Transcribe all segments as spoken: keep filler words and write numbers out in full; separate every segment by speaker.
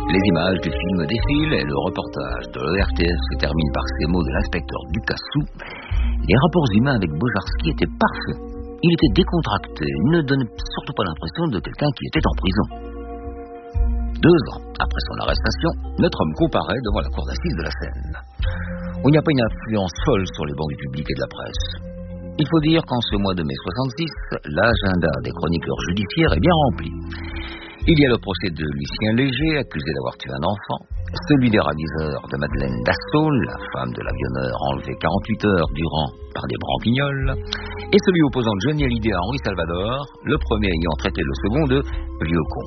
Speaker 1: Les images du film défilent et le reportage de l'O R T S se termine par ces mots de l'inspecteur Ducassou. Les rapports humains avec Bojarski étaient parfaits. Il était décontracté, il ne donnait surtout pas l'impression de quelqu'un qui était en prison. Deux ans après son arrestation, notre homme comparaît devant la cour d'assises de la Seine. Il n'y a pas une influence folle sur les bancs du public et de la presse. Il faut dire qu'en ce mois de mai soixante-six, l'agenda des chroniqueurs judiciaires est bien rempli. Il y a le procès de Lucien Léger, accusé d'avoir tué un enfant, celui des ravisseurs de Madeleine Dassault, la femme de l'avionneur enlevée quarante-huit heures durant par des branquignoles, et celui opposant Johnny Hallyday à Henri Salvador, le premier ayant traité le second de vieux con.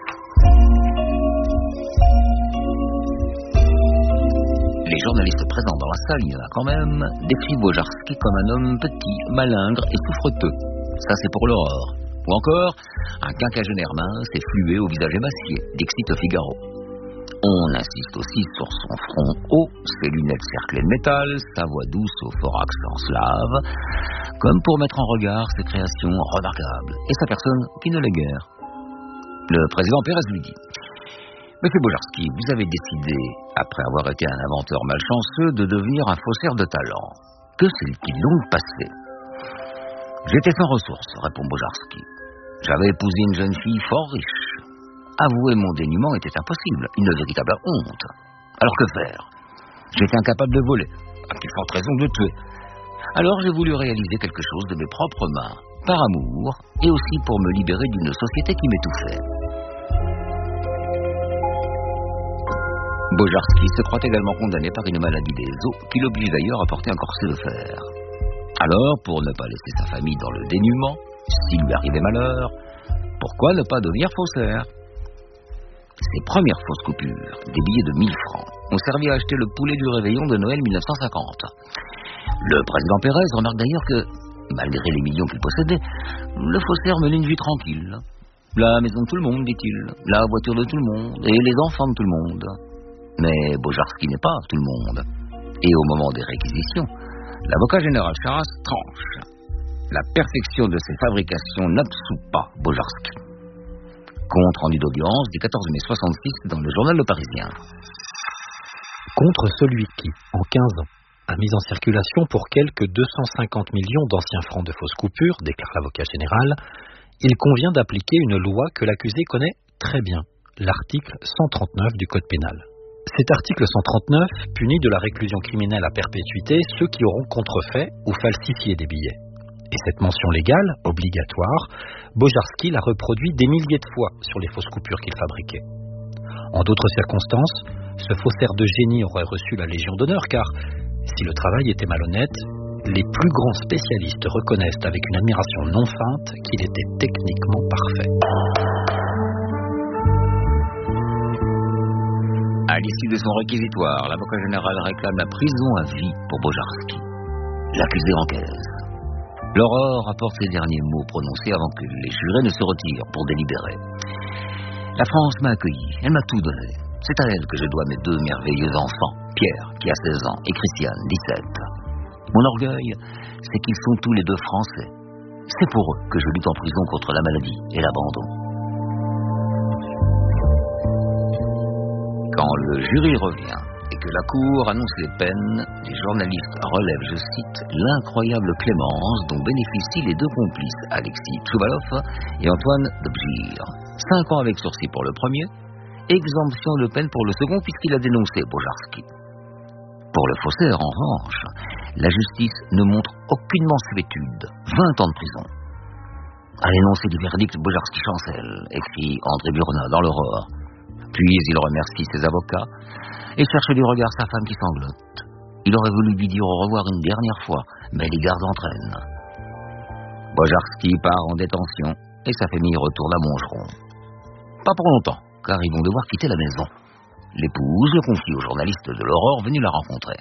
Speaker 1: Les journalistes présents dans la salle, il y en a quand même, décrivent Bojarski comme un homme petit, malingre et souffreteux. Ça, c'est pour l'aurore. Ou encore, un quinquagénaire mince et fluet au visage émacié, d'Exit au Figaro. On insiste aussi sur son front haut, ses lunettes cerclées de métal, sa voix douce au fort accent slave, comme pour mettre en regard ses créations remarquables, et sa personne qui ne l'est guère. Le président Pérez lui dit: Monsieur Bojarski, vous avez décidé, après avoir été un inventeur malchanceux, de devenir un faussaire de talent. Que s'est-il donc passé? J'étais sans ressources, répond Bojarski. J'avais épousé une jeune fille fort riche. Avouer mon dénuement était impossible, une véritable honte. Alors que faire? J'étais incapable de voler, à plus forte raison de tuer. Alors j'ai voulu réaliser quelque chose de mes propres mains, par amour, et aussi pour me libérer d'une société qui m'étouffait. Bojarski se croit également condamné par une maladie des os, qui l'oblige d'ailleurs à porter un corset de fer. Alors, pour ne pas laisser sa famille dans le dénuement, s'il lui arrivait malheur, pourquoi ne pas devenir faussaire? Ses premières fausses coupures, des billets de mille francs, ont servi à acheter le poulet du réveillon de Noël mille neuf cent cinquante. Le président Pérez remarque d'ailleurs que, malgré les millions qu'il possédait, le faussaire menait une vie tranquille. La maison de tout le monde, dit-il, la voiture de tout le monde, et les enfants de tout le monde. Mais Bojarski n'est pas tout le monde. Et au moment des réquisitions, l'avocat général Charras tranche. La perfection de ses fabrications n'absout pas Bojarski. Compte rendu d'audience du quatorze mai soixante-six dans le journal Le Parisien.
Speaker 2: Contre celui qui, en quinze ans, a mis en circulation pour quelque deux cent cinquante millions d'anciens francs de fausses coupures, déclare l'avocat général, il convient d'appliquer une loi que l'accusé connaît très bien, l'article cent trente-neuf du Code pénal. Cet article cent trente-neuf punit de la réclusion criminelle à perpétuité ceux qui auront contrefait ou falsifié des billets. Et cette mention légale, obligatoire, Bojarski l'a reproduit des milliers de fois sur les fausses coupures qu'il fabriquait. En d'autres circonstances, ce faussaire de génie aurait reçu la Légion d'honneur car, si le travail était malhonnête, les plus grands spécialistes reconnaissent avec une admiration non feinte qu'il était techniquement parfait.
Speaker 1: À l'issue de son réquisitoire, l'avocat général réclame la prison à vie pour Bojarski. L'accusé encaisse. L'aurore rapporte ces derniers mots prononcés avant que les jurés ne se retirent pour délibérer. La France m'a accueilli, elle m'a tout donné. C'est à elle que je dois mes deux merveilleux enfants, Pierre, qui a seize ans, et Christiane, dix-sept. Mon orgueil, c'est qu'ils sont tous les deux français. C'est pour eux que je lutte en prison contre la maladie et l'abandon. Quand le jury revient et que la Cour annonce les peines, les journalistes relèvent, je cite, l'incroyable clémence dont bénéficient les deux complices, Alexis Tchoubalov et Antoine Debjir. Cinq ans avec sursis pour le premier, exemption de peine pour le second puisqu'il a dénoncé Bojarski. Pour le faussaire, en revanche, la justice ne montre aucunement sévitude. vingt ans de prison. À l'énoncé du verdict, Bojarski chancelle, écrit André Burna dans l'Aurore. Puis il remercie ses avocats et cherche du regard sa femme qui sanglote. Il aurait voulu lui dire au revoir une dernière fois, mais les gardes entraînent. Bojarski part en détention et sa famille retourne à Montgeron. Pas pour longtemps, car ils vont devoir quitter la maison. L'épouse le confie aux journalistes de l'Aurore venus la rencontrer.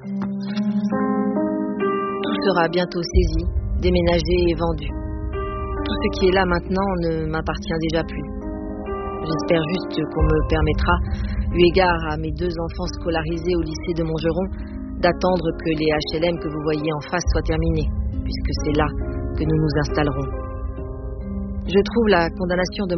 Speaker 3: Tout sera bientôt saisi, déménagé et vendu. Tout ce qui est là maintenant ne m'appartient déjà plus. J'espère juste qu'on me permettra, eu égard à mes deux enfants scolarisés au lycée de Montgeron, d'attendre que les H L M que vous voyez en face soient terminés, puisque c'est là que nous nous installerons. Je trouve la condamnation de